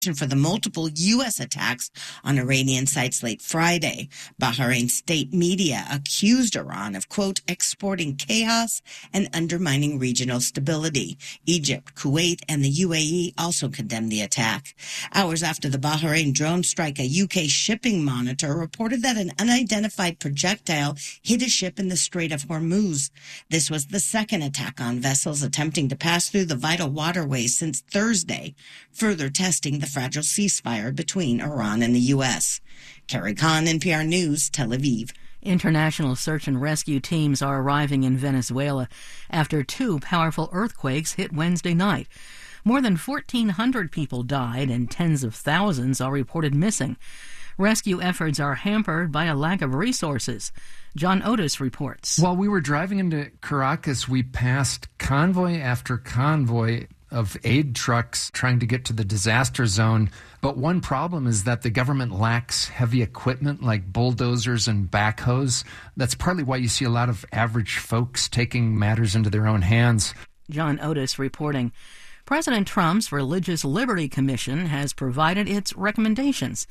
for the multiple U.S. attacks on Iranian sites late Friday. Bahrain state media accused Iran of, quote, exporting chaos and undermining regional stability. Egypt, Kuwait, and the UAE also condemned the attack. Hours after the Bahrain drone strike, a UK shipping monitor reported that an unidentified projectile hit a ship in the Strait of Hormuz. This was the second attack on vessels attempting to pass through the vital waterways since Thursday, further testing the fragile ceasefire between Iran and the U.S. Carrie Khan, NPR News, Tel Aviv. International search and rescue teams are arriving in Venezuela after two powerful earthquakes hit Wednesday night. More than 1,400 people died and tens of thousands are reported missing. Rescue efforts are hampered by a lack of resources. John Otis reports. While we were driving into Caracas, we passed convoy after convoy of aid trucks trying to get to the disaster zone. But one problem is that the government lacks heavy equipment like bulldozers and backhoes. That's partly why you see a lot of average folks taking matters into their own hands. John Otis reporting. President Trump's Religious Liberty Commission has provided its recommendations.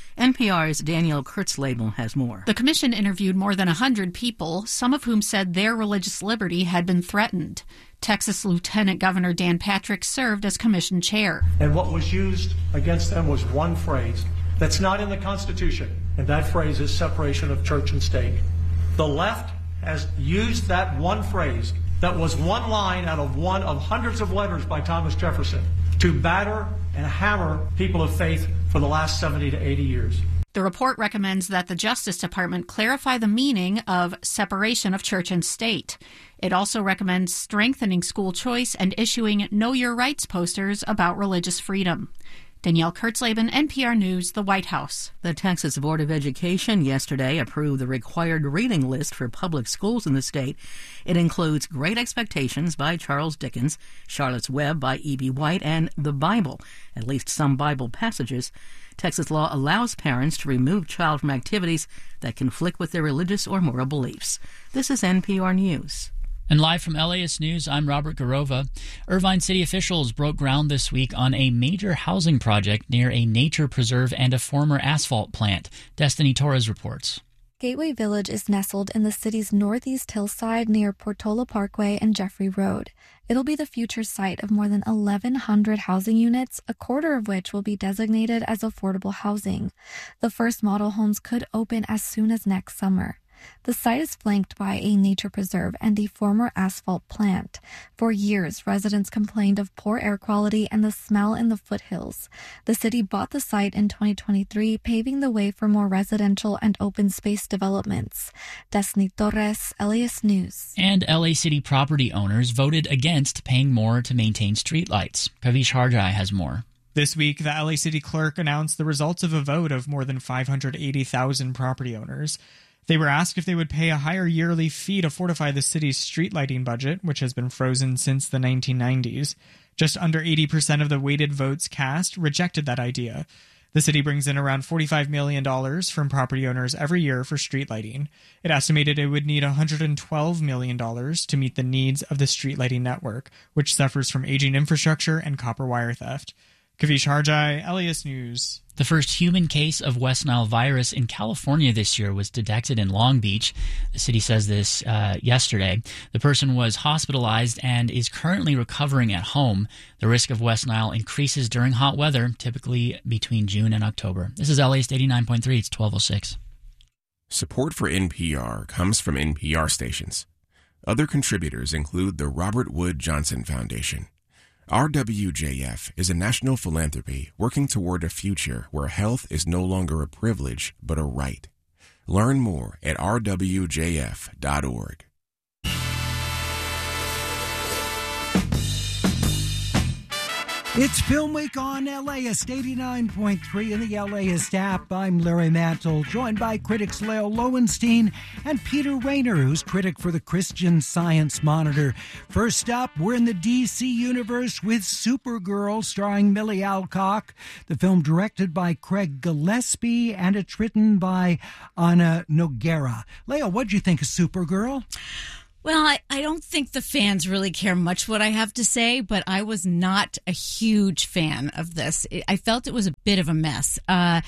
NPR's Danielle Kurtzleben has more. The commission interviewed more than 100 people, some of whom said their religious liberty had been threatened. Texas Lieutenant Governor Dan Patrick served as commission chair. And what was used against them was one phrase that's not in the Constitution, and that phrase is separation of church and state. The left has used that one phrase that was one line out of one of hundreds of letters by Thomas Jefferson to batter and hammer people of faith for the last 70 to 80 years. The report recommends that the Justice Department clarify the meaning of separation of church and state. It also recommends strengthening school choice and issuing Know Your Rights posters about religious freedom. Danielle Kurtzleben, NPR News, the White House. The Texas Board of Education yesterday approved the required reading list for public schools in the state. It includes Great Expectations by Charles Dickens, Charlotte's Web by E.B. White, and the Bible, at least some Bible passages. Texas law allows parents to remove child from activities that conflict with their religious or moral beliefs. This is NPR News. And live from LAist News, I'm Robert Garova. Irvine city officials broke ground this week on a major housing project near a nature preserve and a former asphalt plant. Destiny Torres reports. Gateway Village is nestled in the city's northeast hillside near Portola Parkway and Jeffrey Road. It'll be the future site of more than 1,100 housing units, a quarter of which will be designated as affordable housing. The first model homes could open as soon as next summer. The site is flanked by a nature preserve and a former asphalt plant. For years, residents complained of poor air quality and the smell in the foothills. The city bought the site in 2023, paving the way for more residential and open space developments. Destiny Torres, LAist News. And LA City property owners voted against paying more to maintain streetlights. Kavish Harjai has more. This week, the LA City clerk announced the results of a vote of more than 580,000 property owners. They were asked if they would pay a higher yearly fee to fortify the city's street lighting budget, which has been frozen since the 1990s. Just under 80% of the weighted votes cast rejected that idea. The city brings in around $45 million from property owners every year for street lighting. It estimated it would need $112 million to meet the needs of the street lighting network, which suffers from aging infrastructure and copper wire theft. Kavish Harjai, LAist News. The first human case of West Nile virus in California this year was detected in Long Beach. The city says this yesterday. The person was hospitalized and is currently recovering at home. The risk of West Nile increases during hot weather, typically between June and October. This is LAist 89.3. It's 12:06. Support for NPR comes from NPR stations. Other contributors include the Robert Wood Johnson Foundation. RWJF is a national philanthropy working toward a future where health is no longer a privilege but a right. Learn more at rwjf.org. It's Film Week on LAist 89.3 in the LAist app. I'm Larry Mantle, joined by critics Leo Lowenstein and Peter Rayner, who's critic for the Christian Science Monitor. First up, we're in the DC universe with Supergirl, starring Millie Alcock. The film directed by Craig Gillespie, and it's written by Ana Noguera. Leo, what'd you think of Supergirl? Well, I don't think the fans really care much what I have to say, but I was not a huge fan of this. I felt it was a bit of a mess.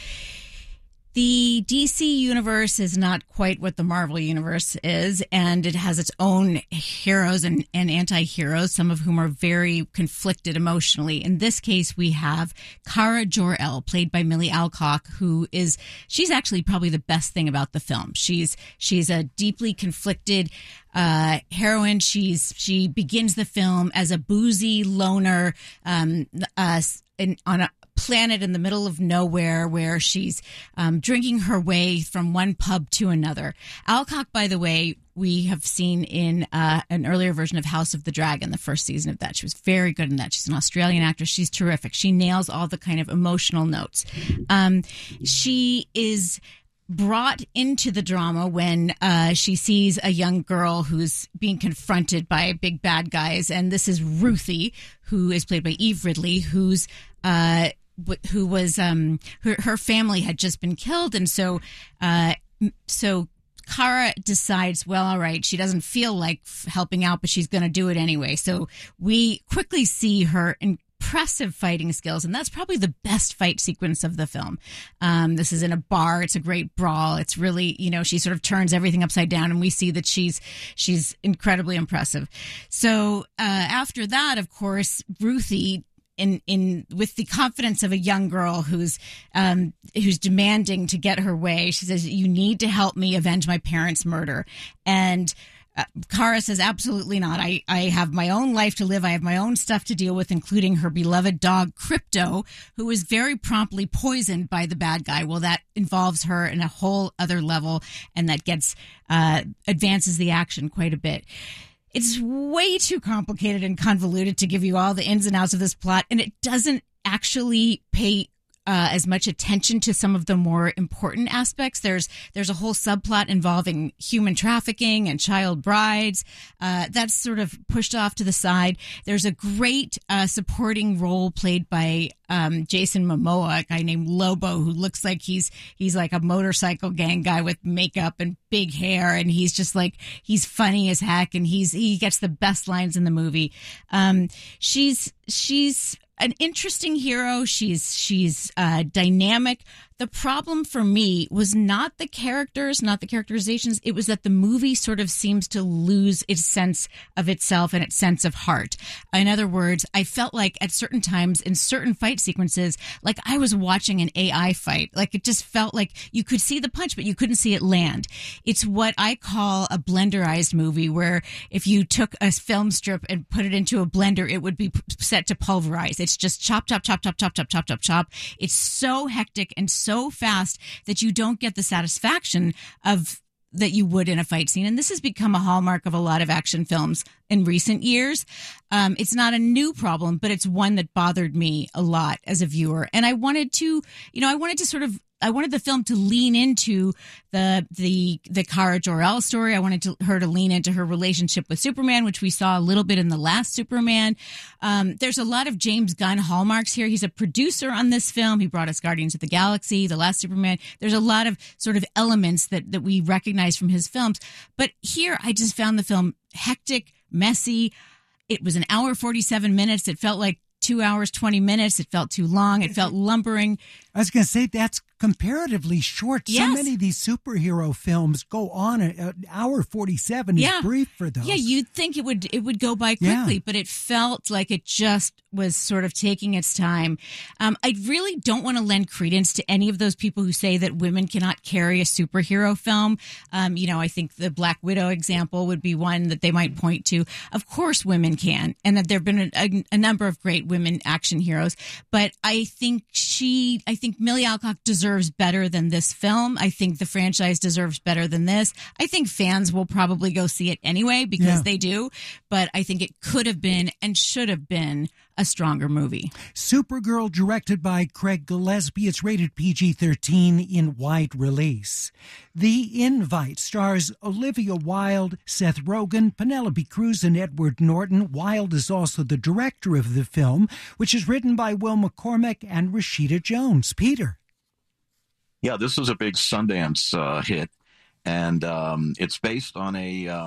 The DC universe is not quite what the Marvel universe is, and it has its own heroes and anti-heroes, some of whom are very conflicted emotionally. In this case, we have Kara Jor-El, played by Millie Alcock, she's actually probably the best thing about the film. She's a deeply conflicted heroine. She begins the film as a boozy loner on a planet in the middle of nowhere where she's drinking her way from one pub to another. Alcock, by the way, we have seen in an earlier version of House of the Dragon, the first season of that. She was very good in that. She's an Australian actress. She's terrific. She nails all the kind of emotional notes. She is brought into the drama when she sees a young girl who's being confronted by big bad guys. And this is Ruthie, who is played by Eve Ridley, who was her family had just been killed, and so Kara decides, well, all right, she doesn't feel like helping out, but she's going to do it anyway. So we quickly see her impressive fighting skills, and that's probably the best fight sequence of the film. This is in a bar. It's a great brawl. It's really, she sort of turns everything upside down, and we see that she's incredibly impressive. So after that, of course, Ruthie, with the confidence of a young girl who's demanding to get her way, she says, "You need to help me avenge my parents' murder." And Kara says, "Absolutely not. I have my own life to live. I have my own stuff to deal with, including her beloved dog, Crypto, who is very promptly poisoned by the bad guy." Well, that involves her in a whole other level, and that advances the action quite a bit. It's way too complicated and convoluted to give you all the ins and outs of this plot, and it doesn't actually pay as much attention to some of the more important aspects. There's a whole subplot involving human trafficking and child brides. That's sort of pushed off to the side. There's a great supporting role played by Jason Momoa, a guy named Lobo, who looks like he's like a motorcycle gang guy with makeup and big hair, and he's just like, he's funny as heck, and he gets the best lines in the movie. She's an interesting hero. She's dynamic. The problem for me was not the characters, not the characterizations. It was that the movie sort of seems to lose its sense of itself and its sense of heart. In other words, I felt like at certain times in certain fight sequences, like I was watching an AI fight. Like it just felt like you could see the punch, but you couldn't see it land. It's what I call a blenderized movie, where if you took a film strip and put it into a blender, it would be set to pulverize. It's just chop, chop, chop, chop, chop, chop, chop, chop, chop. It's so hectic and so fast that you don't get the satisfaction of that you would in a fight scene. And this has become a hallmark of a lot of action films in recent years. It's not a new problem, but it's one that bothered me a lot as a viewer. And I wanted the film to lean into the Kara Jor-El story. I wanted her to lean into her relationship with Superman, which we saw a little bit in the last Superman. There's a lot of James Gunn hallmarks here. He's a producer on this film. He brought us Guardians of the Galaxy, the last Superman. There's a lot of sort of elements that we recognize from his films. But here I just found the film hectic, messy. It was an hour, 47 minutes. It felt like 2 hours, 20 minutes. It felt too long. It felt lumbering. I was going to say that's comparatively short. Yes. So many of these superhero films go on an hour 47 is brief for those. Yeah, you'd think it would go by quickly, but it felt like it just was sort of taking its time. I really don't want to lend credence to any of those people who say that women cannot carry a superhero film. I think the Black Widow example would be one that they might point to. Of course women can, and that there have been a number of great women action heroes, but I think Millie Alcock deserves better than this film. I think the franchise deserves better than this. I think fans will probably go see it anyway because they do, but I think it could have been and should have been a stronger movie. Supergirl, directed by Craig Gillespie. It's rated PG-13 in wide release. The Invite stars Olivia Wilde, Seth Rogen, Penelope Cruz, and Edward Norton. Wilde is also the director of the film, which is written by Will McCormick and Rashida Jones. Peter. Yeah, this was a big Sundance hit, and it's based on a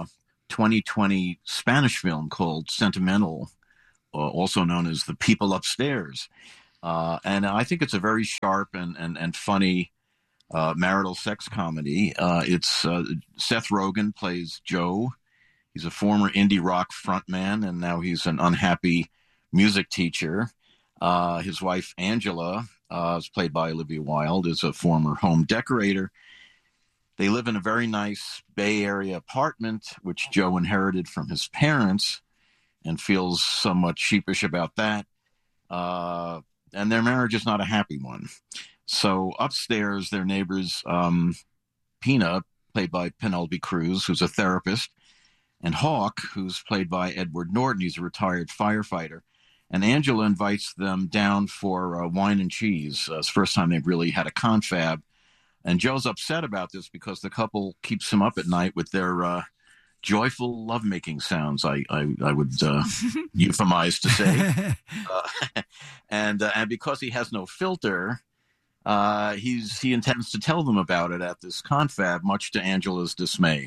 2020 Spanish film called Sentimental, also known as The People Upstairs. And I think it's a very sharp and funny marital sex comedy. It's Seth Rogen plays Joe. He's a former indie rock frontman, and now he's an unhappy music teacher. His wife, Angela, is played by Olivia Wilde, is a former home decorator. They live in a very nice Bay Area apartment, which Joe inherited from his parents and feels somewhat sheepish about that. And their marriage is not a happy one. So upstairs, their neighbors, Pina, played by Penelope Cruz, who's a therapist, and Hawk, who's played by Edward Norton. He's a retired firefighter. And Angela invites them down for wine and cheese. It's the first time they've really had a confab. And Joe's upset about this because the couple keeps him up at night with their joyful lovemaking sounds, I would euphemize to say. And because he has no filter, he intends to tell them about it at this confab, much to Angela's dismay.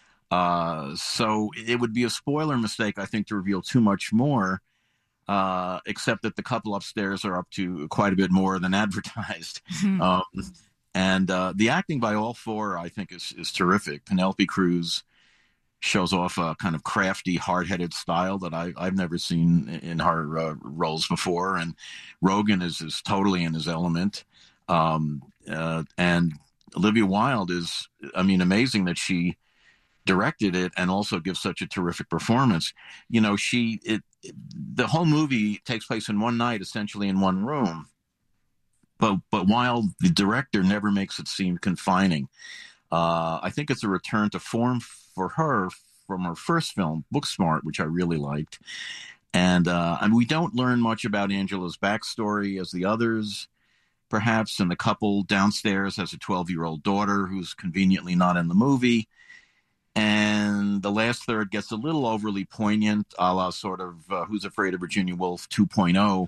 So it would be a spoiler mistake, I think, to reveal too much more, except that the couple upstairs are up to quite a bit more than advertised. And the acting by all four, I think, is terrific. Penelope Cruz shows off a kind of crafty, hard-headed style that I've never seen in her roles before. And Rogen is totally in his element. And Olivia Wilde is, amazing that she directed it and also gives such a terrific performance. You know, the whole movie takes place in one night, essentially in one room. But Wilde, the director, never makes it seem confining. I think it's a return to form for her from her first film, Booksmart, which I really liked. And we don't learn much about Angela's backstory as the others, perhaps. And the couple downstairs has a 12-year-old daughter who's conveniently not in the movie. And the last third gets a little overly poignant, a la sort of Who's Afraid of Virginia Woolf 2.0.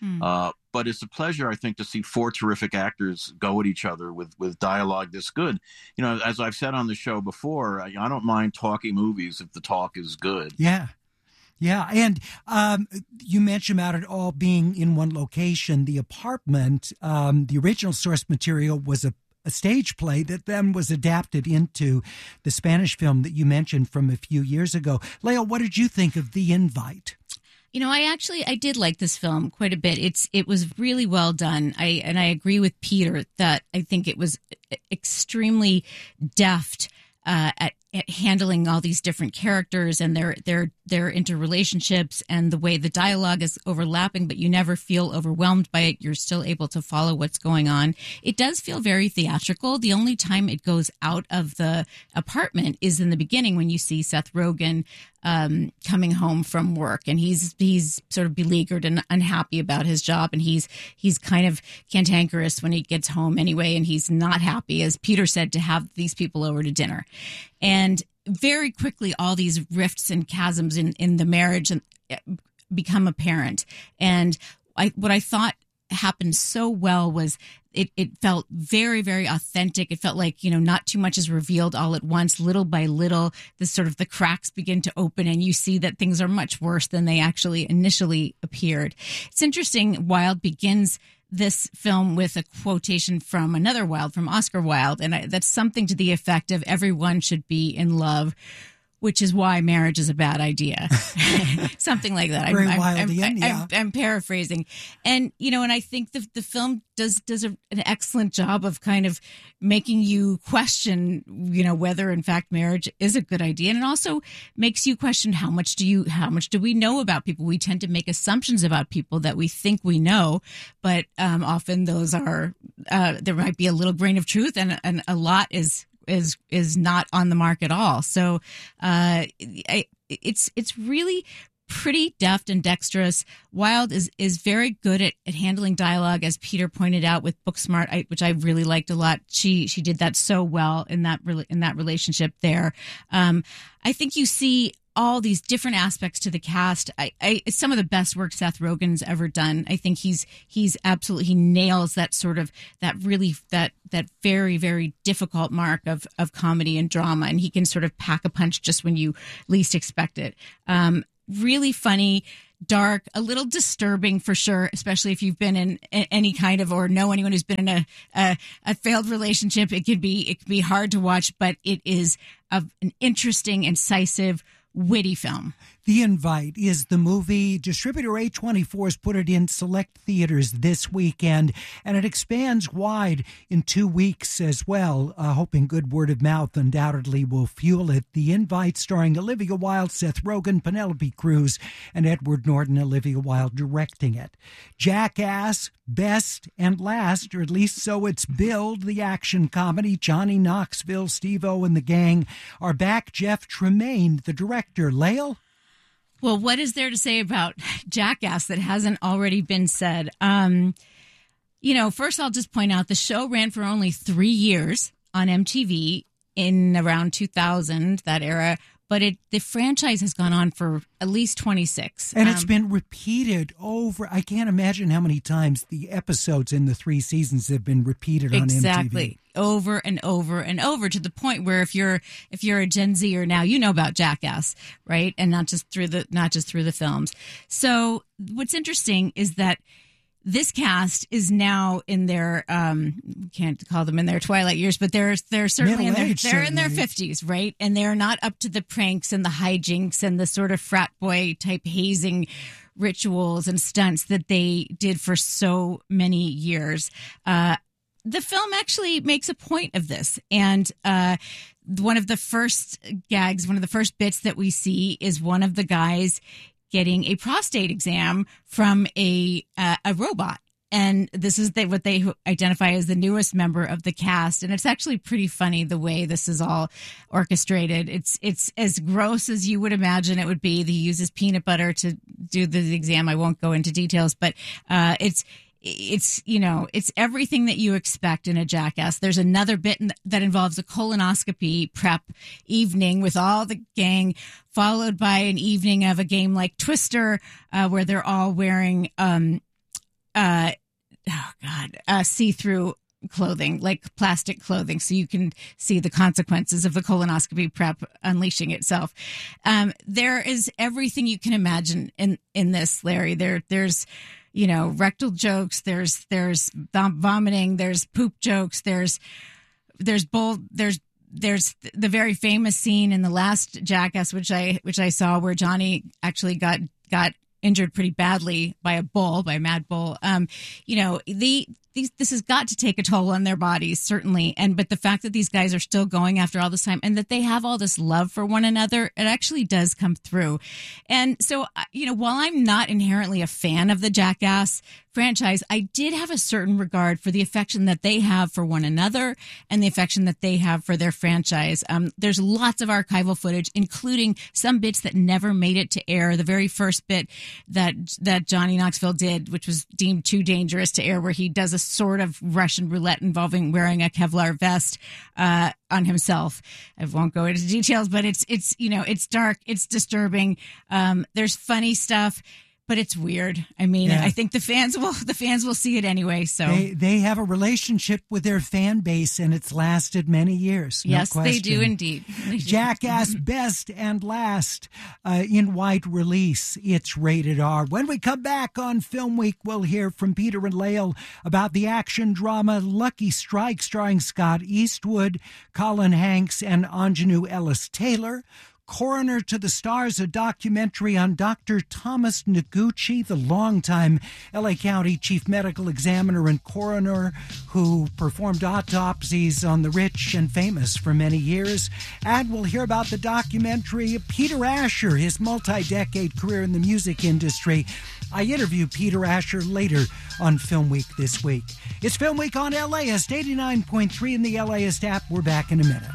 But it's a pleasure, I think, to see four terrific actors go at each other with dialogue this good. You know, as I've said on the show before, I don't mind talking movies if the talk is good. Yeah. Yeah. And you mentioned about it all being in one location. The apartment, the original source material was a stage play that then was adapted into the Spanish film that you mentioned from a few years ago. Leo, what did you think of The Invite? You know, I did like this film quite a bit. It was really well done. I agree with Peter that I think it was extremely deft at handling all these different characters and their interrelationships and the way the dialogue is overlapping, but you never feel overwhelmed by it. You're still able to follow what's going on. It does feel very theatrical. The only time it goes out of the apartment is in the beginning when you see Seth Rogen coming home from work, and he's sort of beleaguered and unhappy about his job, and he's kind of cantankerous when he gets home anyway, and he's not happy, as Peter said, to have these people over to dinner. And very quickly, all these rifts and chasms in the marriage become apparent. And what I thought happened so well was it felt very, very authentic. It felt like, not too much is revealed all at once. Little by little, the cracks begin to open and you see that things are much worse than they actually initially appeared. It's interesting. Wilde begins this film with a quotation from another Wilde, from Oscar Wilde. And that's something to the effect of everyone should be in love, which is why marriage is a bad idea. Something like that. I'm paraphrasing. And, and I think the film does an excellent job of kind of making you question, whether in fact marriage is a good idea. And it also makes you question how much do we know about people? We tend to make assumptions about people that we think we know, but often those are, there might be a little grain of truth and a lot is not on the mark at all. So it's really pretty deft and dexterous. Wilde is very good at handling dialogue, as Peter pointed out with Booksmart, which I really liked a lot. She did that so well in that relationship there. I think you see all these different aspects to the cast. It's some of the best work Seth Rogen's ever done. I think he nails that sort of that very, very difficult mark of comedy and drama, and he can sort of pack a punch just when you least expect it. Really funny, dark, a little disturbing for sure, especially if you've been in any kind of, or know anyone who's been in a failed relationship. It can be hard to watch, but it is an interesting, incisive, witty film. The Invite is the movie. Distributor A24 has put it in select theaters this weekend, and it expands wide in 2 weeks as well, hoping good word of mouth undoubtedly will fuel it. The Invite, starring Olivia Wilde, Seth Rogen, Penelope Cruz, and Edward Norton. Olivia Wilde directing it. Jackass, Best and Last, or at least so it's billed, the action comedy. Johnny Knoxville, Steve-O, and the gang are back. Jeff Tremaine, the director. Lael? Well, what is there to say about Jackass that hasn't already been said? First I'll just point out the show ran for only 3 years on MTV in around 2000, that era. But the franchise has gone on for at least 26. And it's been repeated over. I can't imagine how many times the episodes in the 3 seasons have been repeated on MTV. Exactly. Over and over and over, to the point where if you're a Gen Zer now, you know about Jackass, right? And not just through the films. So what's interesting is that this cast is now in their can't call them in their twilight years, but they're certainly in their 50s, right? And they're not up to the pranks and the hijinks and the sort of frat boy type hazing rituals and stunts that they did for so many years. The film actually makes a point of this, and one of the first gags, one of the first bits that we see is one of the guys getting a prostate exam from a robot. And this is what they identify as the newest member of the cast. And it's actually pretty funny the way this is all orchestrated. It's as gross as you would imagine it would be. He uses peanut butter to do the exam. I won't go into details, but it's everything that you expect in a Jackass. There's another bit that involves a colonoscopy prep evening with all the gang, followed by an evening of a game like Twister, where they're all wearing see-through clothing, like plastic clothing, so you can see the consequences of the colonoscopy prep unleashing itself. There is everything you can imagine in this, Larry. There's rectal jokes, there's vomiting, there's poop jokes, there's the very famous scene in the last Jackass, which I saw, where Johnny actually got injured pretty badly by a mad bull. This has got to take a toll on their bodies, certainly. But the fact that these guys are still going after all this time, and that they have all this love for one another, it actually does come through. And so, while I'm not inherently a fan of the Jackass franchise, I did have a certain regard for the affection that they have for one another and the affection that they have for their franchise. There's lots of archival footage, including some bits that never made it to air. The very first bit that Johnny Knoxville did, which was deemed too dangerous to air, where he does a sort of Russian roulette involving wearing a Kevlar vest on himself. I won't go into details, but it's dark, it's disturbing. There's funny stuff, but it's weird. I mean, yeah. I think the fans will see it anyway. So they have a relationship with their fan base, and it's lasted many years. Yes, no question. They do indeed. Jackass Best and Last in wide release. It's rated R. When we come back on Film Week, we'll hear from Peter and Lael about the action drama Lucky Strike, starring Scott Eastwood, Colin Hanks, and Anjanou Ellis-Taylor. Coroner to the Stars, a documentary on Dr. Thomas Noguchi, the longtime L.A. County chief medical examiner and coroner who performed autopsies on the rich and famous for many years. And we'll hear about the documentary Peter Asher, his multi-decade career in the music industry. I interview Peter Asher later on Film Week this week. It's Film Week on LAist 89.3 in the LAist app. We're back in a minute.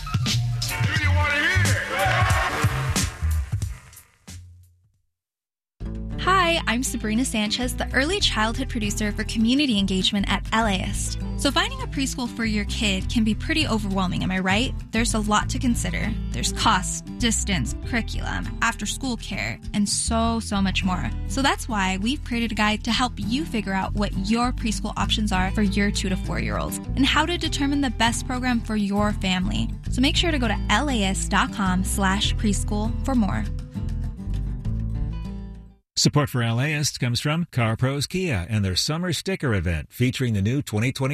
Do you want to hear it? Hi, Hi, I'm Sabrina Sanchez, the early childhood producer for community engagement at LAist. So finding a preschool for your kid can be pretty overwhelming, am I right? There's a lot to consider. There's cost, distance, curriculum, after-school care, and so much more. So that's why we've created a guide to help you figure out what your preschool options are for your 2 to 4-year-olds and how to determine the best program for your family. So make sure to go to laist.com/preschool for more. Support for LAist comes from CarPros Kia and their summer sticker event featuring the new 2020